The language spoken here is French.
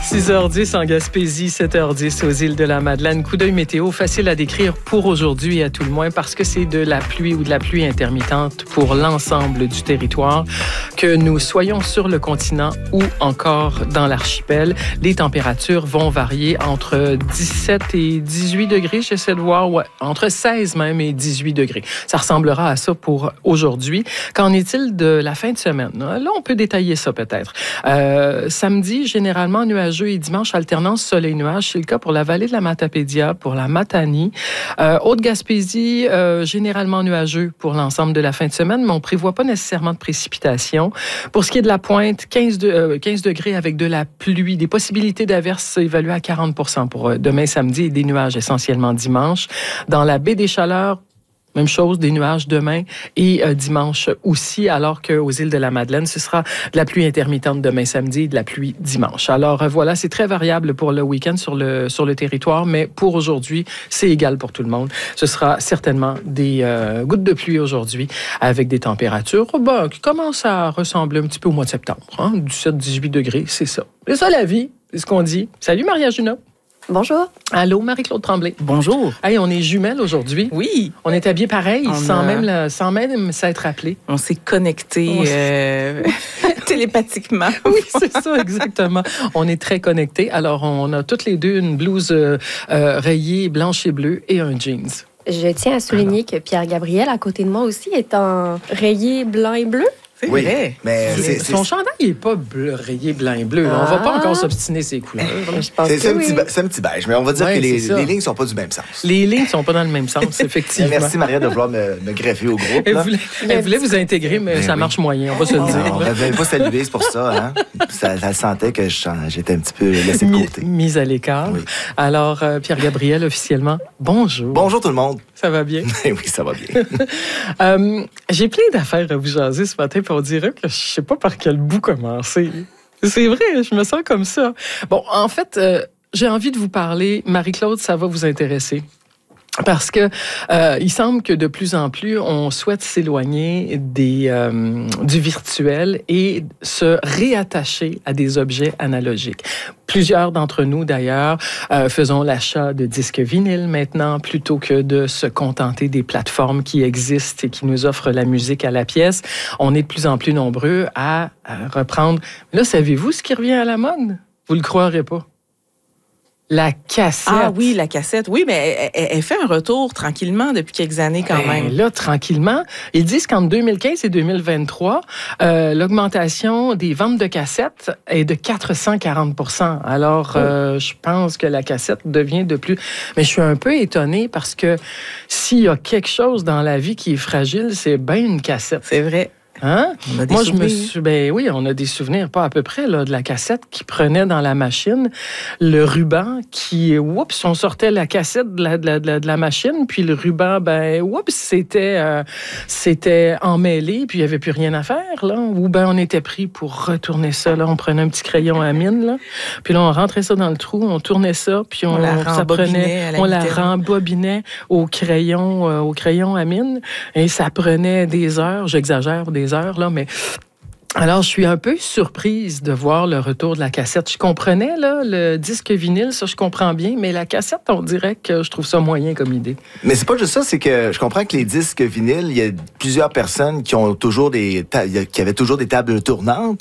6h10 en Gaspésie, 7h10 aux îles de la Madeleine. Coup d'œil météo facile à décrire pour aujourd'hui à tout le moins parce que c'est de la pluie ou de la pluie intermittente pour l'ensemble du territoire. Que nous soyons sur le continent ou encore dans l'archipel, les températures vont varier entre 17 et 18 degrés. J'essaie de voir, entre 16 même et 18 degrés. Ça ressemblera à ça pour aujourd'hui. Qu'en est-il de la fin de semaine? Là, on peut détailler ça peut-être. Samedi, généralement nuageux et dimanche, alternance soleil-nuage. C'est le cas pour la vallée de la Matapédia, pour la Matanie. Haute-Gaspésie, généralement nuageux pour l'ensemble de la fin de semaine, mais on ne prévoit pas nécessairement de précipitations. Pour ce qui est de la pointe, 15 degrés avec de la pluie. Des possibilités d'averses évaluées à 40 % pour demain samedi et des nuages essentiellement dimanche. Dans la baie des Chaleurs, même chose, des nuages demain et dimanche aussi, alors qu'aux îles de la Madeleine, ce sera de la pluie intermittente demain samedi et de la pluie dimanche. Alors voilà, c'est très variable pour le week-end sur le territoire, mais pour aujourd'hui, c'est égal pour tout le monde. Ce sera certainement des gouttes de pluie aujourd'hui avec des températures qui commencent à ressembler un petit peu au mois de septembre. 17-18 degrés, c'est ça. C'est ça la vie, c'est ce qu'on dit. Salut Maria-Juna. Bonjour. Allô, Marie-Claude Tremblay. Bonjour. Hey, on est jumelles aujourd'hui. Oui. On est habillés pareil, sans même s'être appelés. On s'est connectés télépathiquement. Oui, c'est ça, exactement. On est très connectés. Alors, on a toutes les deux une blouse rayée blanche et bleue et un jeans. Je tiens à souligner que Pierre-Gabriel, à côté de moi aussi, est en rayé blanc et bleu. C'est vrai. Mais son chandail n'est pas rayé blanc et bleu. On ne va pas encore s'obstiner ces couleurs. Je pense c'est un petit beige, mais on va dire que les lignes ne sont pas du même sens. Les lignes ne sont pas dans le même sens, effectivement. Merci, Maria, de vouloir me greffer au groupe. Elle voulait vous intégrer, mais ça marche moyen, on va se le dire. On n'avait pas salué, c'est pour ça. Hein? Ça sentait que j'étais un petit peu laissé de côté. Mise à l'écart. Oui. Alors, Pierre-Gabriel, officiellement, bonjour. Bonjour tout le monde. Ça va bien? Oui, ça va bien. J'ai plein d'affaires à vous jaser ce matin, puis on dirait que je ne sais pas par quel bout commencer. C'est vrai, je me sens comme ça. Bon, en fait, j'ai envie de vous parler. Marie-Claude, ça va vous intéresser. Parce que il semble que de plus en plus, on souhaite s'éloigner du virtuel et se réattacher à des objets analogiques. Plusieurs d'entre nous, d'ailleurs, faisons l'achat de disques vinyles maintenant plutôt que de se contenter des plateformes qui existent et qui nous offrent la musique à la pièce. On est de plus en plus nombreux à reprendre. Là, savez-vous ce qui revient à la mode? Vous le croirez pas. La cassette. Ah oui, la cassette. Oui, mais elle fait un retour tranquillement depuis quelques années quand même. Là, tranquillement. Ils disent qu'entre 2015 et 2023, l'augmentation des ventes de cassettes est de 440 %. Alors, je pense que la cassette devient de plus... Mais je suis un peu étonnée parce que s'il y a quelque chose dans la vie qui est fragile, c'est bien une cassette. C'est vrai. Hein? Moi, je me suis... oui, on a des souvenirs, pas à peu près, là, de la cassette qui prenait dans la machine, le ruban qui, on sortait la cassette de la machine, puis le ruban, c'était emmêlé, puis il n'y avait plus rien à faire, là. Ou on était pris pour retourner ça, là. On prenait un petit crayon à mine, là. Puis là, on rentrait ça dans le trou, on tournait ça, puis on la rembobinait au crayon à mine, et ça prenait des heures, j'exagère, des heures, là, mais... Alors, je suis un peu surprise de voir le retour de la cassette. Je comprenais, là, le disque vinyle, ça, je comprends bien, mais la cassette, on dirait que je trouve ça moyen comme idée. Mais c'est pas juste ça, c'est que je comprends que les disques vinyles, il y a plusieurs personnes qui ont toujours qui avaient toujours des tables tournantes.